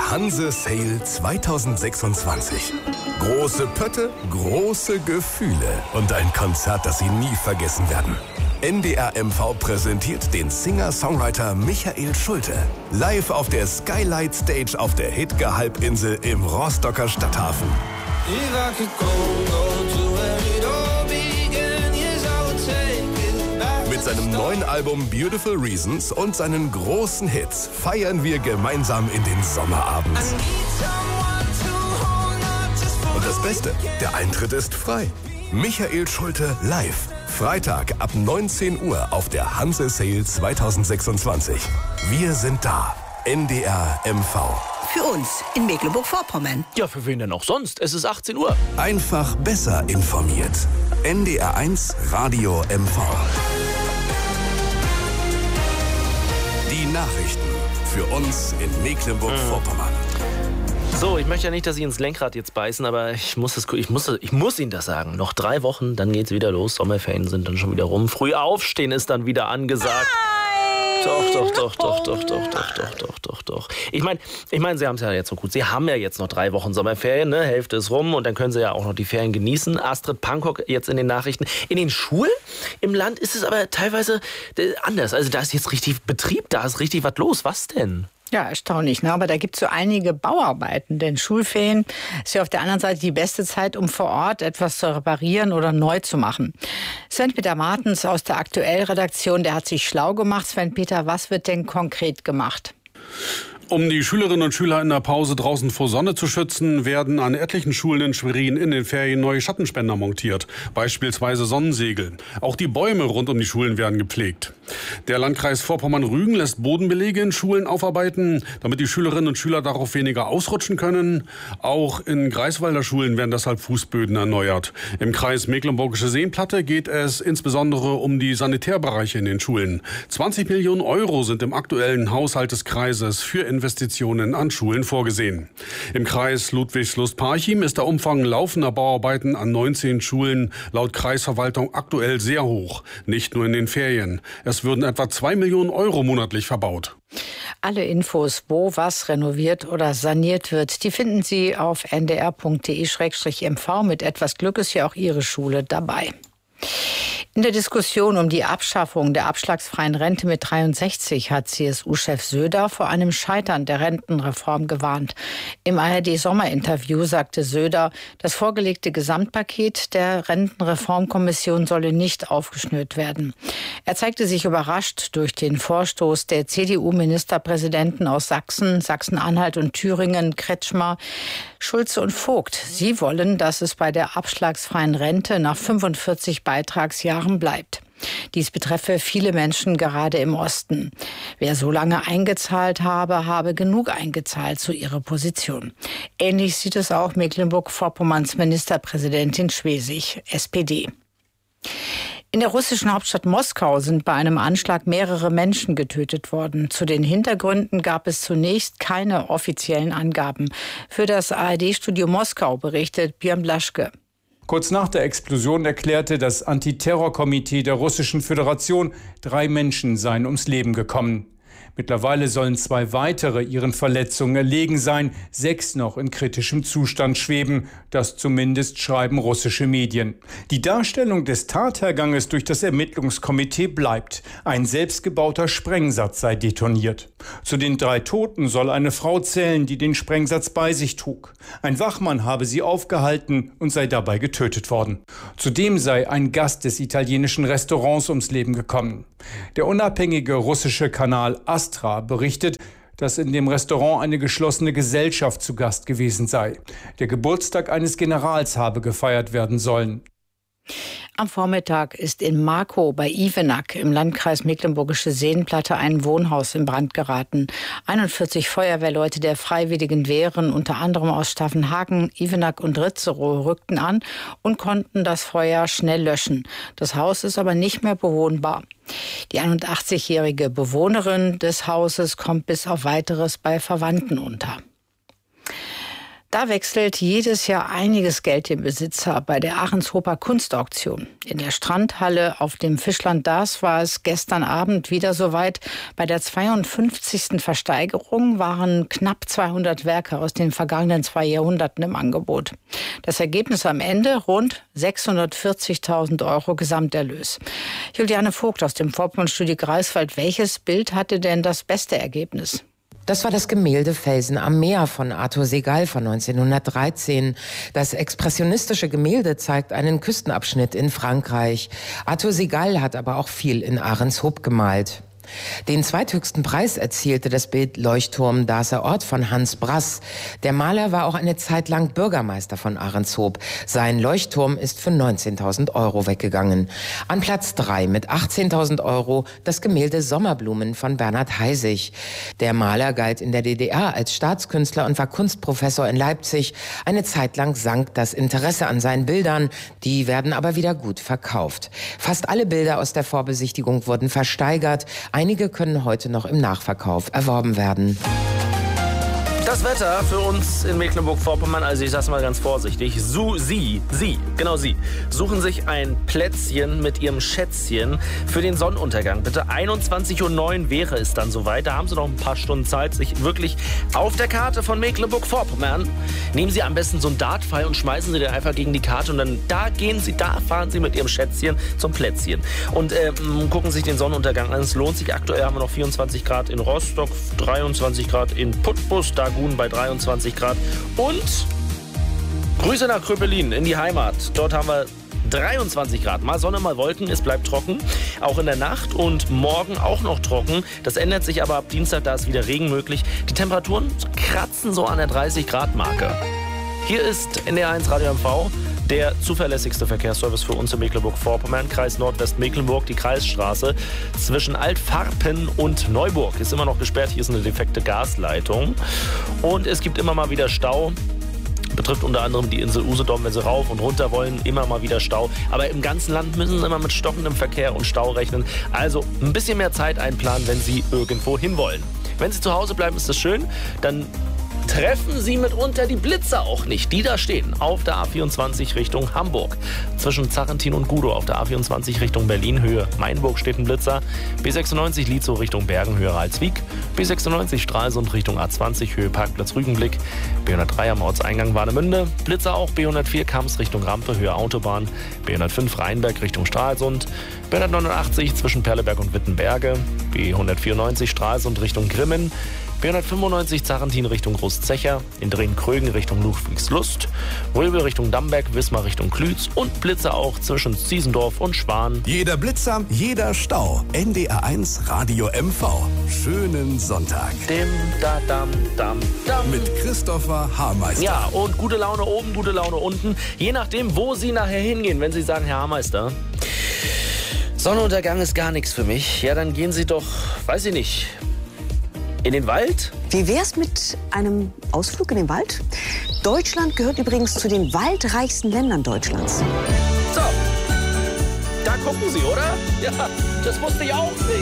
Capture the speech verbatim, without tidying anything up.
Hanse Sale zwanzig sechsundzwanzig. Große Pötte, große Gefühle und ein Konzert, das Sie nie vergessen werden. N D R M V präsentiert den Singer-Songwriter Michael Schulte. Live auf der Skylight Stage auf der Hidge-Halbinsel im Rostocker Stadthafen. Mit seinem neuen Album Beautiful Reasons und seinen großen Hits feiern wir gemeinsam in den Sommerabend. Und das Beste, der Eintritt ist frei. Michael Schulte live. Freitag ab neunzehn Uhr auf der Hanse Sale zwanzig sechsundzwanzig. Wir sind da. N D R M V. Für uns in Mecklenburg-Vorpommern. Ja, für wen denn auch sonst? Es ist achtzehn Uhr. Einfach besser informiert. N D R eins Radio M V. Die Nachrichten für uns in Mecklenburg-Vorpommern. So, ich möchte ja nicht, dass Sie ins Lenkrad jetzt beißen, aber ich muss, das, ich muss, ich muss Ihnen das sagen. Noch drei Wochen, dann geht's wieder los. Sommerferien sind dann schon wieder rum. Früh aufstehen ist dann wieder angesagt. Doch, doch, doch, doch, doch, doch, doch, doch, doch, doch, doch. Ich meine, ich mein, Sie haben es ja jetzt so gut. Sie haben ja jetzt noch drei Wochen Sommerferien, ne? Hälfte ist rum und dann können Sie ja auch noch die Ferien genießen. Astrid Pankok jetzt in den Nachrichten. In den Schulen im Land ist es aber teilweise anders. Also da ist jetzt richtig Betrieb, da ist richtig was los. Was denn? Ja, erstaunlich, ne? Aber da gibt es so einige Bauarbeiten, denn Schulferien ist ja auf der anderen Seite die beste Zeit, um vor Ort etwas zu reparieren oder neu zu machen. Sven-Peter Martens aus der Aktuell-Redaktion, der hat sich schlau gemacht. Sven-Peter, was wird denn konkret gemacht? Um die Schülerinnen und Schüler in der Pause draußen vor Sonne zu schützen, werden an etlichen Schulen in Schwerin in den Ferien neue Schattenspender montiert, beispielsweise Sonnensegel. Auch die Bäume rund um die Schulen werden gepflegt. Der Landkreis Vorpommern-Rügen lässt Bodenbelege in Schulen aufarbeiten, damit die Schülerinnen und Schüler darauf weniger ausrutschen können. Auch in Greifswalder Schulen werden deshalb Fußböden erneuert. Im Kreis Mecklenburgische Seenplatte geht es insbesondere um die Sanitärbereiche in den Schulen. zwanzig Millionen Euro sind im aktuellen Haushalt des Kreises für Investitionen an Schulen vorgesehen. Im Kreis Ludwigslust-Parchim ist der Umfang laufender Bauarbeiten an neunzehn Schulen laut Kreisverwaltung aktuell sehr hoch. Nicht nur in den Ferien. Es würden etwa zwei Millionen Euro monatlich verbaut. Alle Infos, wo was renoviert oder saniert wird, die finden Sie auf n d r punkt d e slash m v. Mit etwas Glück ist ja auch Ihre Schule dabei. In der Diskussion um die Abschaffung der abschlagsfreien Rente mit dreiundsechzig hat C S U-Chef Söder vor einem Scheitern der Rentenreform gewarnt. Im A R D-Sommerinterview sagte Söder, das vorgelegte Gesamtpaket der Rentenreformkommission solle nicht aufgeschnürt werden. Er zeigte sich überrascht durch den Vorstoß der C D U-Ministerpräsidenten aus Sachsen, Sachsen-Anhalt und Thüringen, Kretschmer, Schulze und Vogt. Sie wollen, dass es bei der abschlagsfreien Rente nach fünfundvierzig Beitragsjahren bleibt. Dies betreffe viele Menschen gerade im Osten. Wer so lange eingezahlt habe, habe genug eingezahlt, so ihre Position. Ähnlich sieht es auch Mecklenburg-Vorpommerns Ministerpräsidentin Schwesig, S P D. In der russischen Hauptstadt Moskau sind bei einem Anschlag mehrere Menschen getötet worden. Zu den Hintergründen gab es zunächst keine offiziellen Angaben. Für das A R D-Studio Moskau berichtet Björn Blaschke. Kurz nach der Explosion erklärte das Antiterrorkomitee der Russischen Föderation, drei Menschen seien ums Leben gekommen. Mittlerweile sollen zwei weitere ihren Verletzungen erlegen sein, sechs noch in kritischem Zustand schweben. Das zumindest schreiben russische Medien. Die Darstellung des Tatherganges durch das Ermittlungskomitee bleibt. Ein selbstgebauter Sprengsatz sei detoniert. Zu den drei Toten soll eine Frau zählen, die den Sprengsatz bei sich trug. Ein Wachmann habe sie aufgehalten und sei dabei getötet worden. Zudem sei ein Gast des italienischen Restaurants ums Leben gekommen. Der unabhängige russische Kanal Astra berichtet, dass in dem Restaurant eine geschlossene Gesellschaft zu Gast gewesen sei. Der Geburtstag eines Generals habe gefeiert werden sollen. Am Vormittag ist in Markow bei Ivenack im Landkreis Mecklenburgische Seenplatte ein Wohnhaus in Brand geraten. einundvierzig Feuerwehrleute der Freiwilligen Wehren, unter anderem aus Staffenhagen, Ivenack und Ritzerow, rückten an und konnten das Feuer schnell löschen. Das Haus ist aber nicht mehr bewohnbar. Die einundachtzigjährige Bewohnerin des Hauses kommt bis auf Weiteres bei Verwandten unter. Da wechselt jedes Jahr einiges Geld den Besitzer bei der Ahrenshofer Kunstauktion. In der Strandhalle auf dem Fischland Daas war es gestern Abend wieder soweit. Bei der zweiundfünfzigsten Versteigerung waren knapp zweihundert Werke aus den vergangenen zwei Jahrhunderten im Angebot. Das Ergebnis am Ende rund sechshundertvierzigtausend Euro Gesamterlös. Juliane Vogt aus dem Vorpommernstudio Greifswald. Welches Bild hatte denn das beste Ergebnis? Das war das Gemälde Felsen am Meer von Arthur Segal von neunzehnhundertdreizehn. Das expressionistische Gemälde zeigt einen Küstenabschnitt in Frankreich. Arthur Segal hat aber auch viel in Ahrenshoop gemalt. Den zweithöchsten Preis erzielte das Bild Leuchtturm Daaser Ort von Hans Brass. Der Maler war auch eine Zeit lang Bürgermeister von Ahrenshoop. Sein Leuchtturm ist für neunzehntausend Euro weggegangen. An Platz drei mit achtzehntausend Euro das Gemälde Sommerblumen von Bernhard Heisig. Der Maler galt in der D D R als Staatskünstler und war Kunstprofessor in Leipzig. Eine Zeit lang sank das Interesse an seinen Bildern. Die werden aber wieder gut verkauft. Fast alle Bilder aus der Vorbesichtigung wurden versteigert. Einige können heute noch im Nachverkauf erworben werden. Das Wetter für uns in Mecklenburg-Vorpommern, also ich sag's mal ganz vorsichtig, Su, Sie, Sie, genau Sie, suchen sich ein Plätzchen mit Ihrem Schätzchen für den Sonnenuntergang. Bitte einundzwanzig Uhr neun wäre es dann soweit. Da haben Sie noch ein paar Stunden Zeit, sich wirklich auf der Karte von Mecklenburg-Vorpommern, nehmen Sie am besten so einen Dartpfeil und schmeißen Sie den einfach gegen die Karte und dann da gehen Sie, da fahren Sie mit Ihrem Schätzchen zum Plätzchen und äh, gucken sich den Sonnenuntergang an. Es lohnt sich. Aktuell haben wir noch vierundzwanzig Grad in Rostock, dreiundzwanzig Grad in Putbus, da bei dreiundzwanzig Grad und Grüße nach Kröpelin in die Heimat. Dort haben wir dreiundzwanzig Grad. Mal Sonne, mal Wolken. Es bleibt trocken. Auch in der Nacht und morgen auch noch trocken. Das ändert sich aber ab Dienstag, da ist wieder Regen möglich. Die Temperaturen kratzen so an der dreißig Grad Marke. Hier ist N D R eins Radio M V. Der zuverlässigste Verkehrsservice für uns in Mecklenburg-Vorpommern, Kreis Nordwestmecklenburg, die Kreisstraße zwischen Altfarpen und Neuburg ist immer noch gesperrt. Hier ist eine defekte Gasleitung und es gibt immer mal wieder Stau. Betrifft unter anderem die Insel Usedom, wenn Sie rauf und runter wollen, immer mal wieder Stau. Aber im ganzen Land müssen Sie immer mit stockendem Verkehr und Stau rechnen. Also ein bisschen mehr Zeit einplanen, wenn Sie irgendwo hinwollen. Wenn Sie zu Hause bleiben, ist das schön. Dann treffen Sie mitunter die Blitzer auch nicht, die da stehen auf der A vierundzwanzig Richtung Hamburg. Zwischen Zarrentin und Gudow auf der A vierundzwanzig Richtung Berlin, Höhe Mainburg steht ein Blitzer. B sechsundneunzig Lietzow Richtung Bergen, Höhe Ralswiek. B sechsundneunzig Stralsund Richtung A zwanzig, Höhe Parkplatz Rügenblick. B hundertdrei am Ortseingang Warnemünde. Blitzer auch B hundertvier Kamms Richtung Rampe, Höhe Autobahn. B hundertfünf Rheinberg Richtung Stralsund. B hundertneunundachtzig zwischen Perleberg und Wittenberge. B hundertvierundneunzig Stralsund Richtung Grimmen. B hundertfünfundneunzig Zarrentin Richtung Großzecher, in Drehen-Krögen Richtung Ludwigslust, Röbel Richtung Damberg, Wismar Richtung Klütz und Blitzer auch zwischen Ziesendorf und Schwan. Jeder Blitzer, jeder Stau. N D R eins Radio M V. Schönen Sonntag. Dim, da, dam, dam, dam. Mit Christopher Haarmeister. Ja, und gute Laune oben, gute Laune unten. Je nachdem, wo Sie nachher hingehen. Wenn Sie sagen, Herr Haarmeister, Sonnenuntergang ist gar nichts für mich, ja, dann gehen Sie doch, weiß ich nicht, in den Wald? Wie wär's mit einem Ausflug in den Wald? Deutschland gehört übrigens zu den waldreichsten Ländern Deutschlands. So, da gucken Sie, oder? Ja, das wusste ich auch nicht.